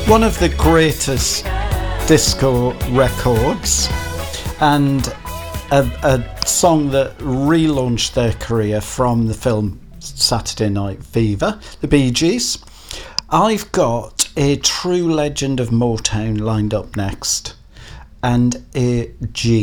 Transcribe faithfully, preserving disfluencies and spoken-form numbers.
One of the greatest disco records, and a, a song that relaunched their career from the film Saturday Night Fever, the Bee Gees. I've got a true legend of Motown lined up next, and a G